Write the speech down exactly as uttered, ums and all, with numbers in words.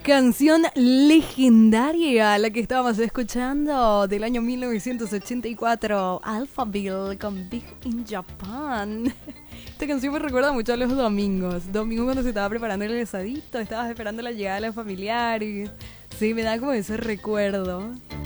Canción legendaria, la que estábamos escuchando del año mil novecientos ochenta y cuatro, Alphaville con Big in Japan. Esta canción me recuerda mucho a los domingos. Domingos cuando se estaba preparando el asadito, estabas esperando la llegada de los familiares. Sí, me da como ese recuerdo.